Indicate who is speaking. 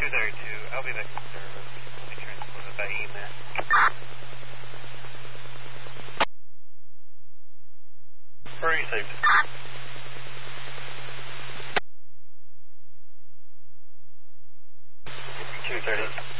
Speaker 1: 232. I'll be back in service. Let me transport it by email. Received. 230.